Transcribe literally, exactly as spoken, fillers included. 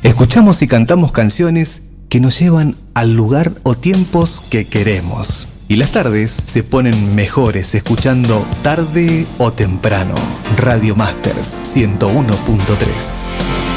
Escuchamos y cantamos canciones que nos llevan al lugar o tiempos que queremos. Y las tardes se ponen mejores escuchando Tarde o Temprano. Radio Masters ciento uno punto tres.